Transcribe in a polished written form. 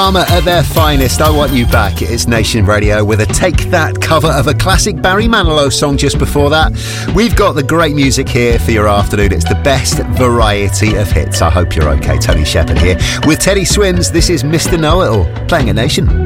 Karma at their finest. I Want You Back. It's Nation Radio with a Take That cover of a classic Barry Manilow song just before that. We've got the great music here for your afternoon. It's the best variety of hits. I hope you're okay. Tony Shepard here with Teddy Swims. This is Mr. Know-It-All, playing at Nation.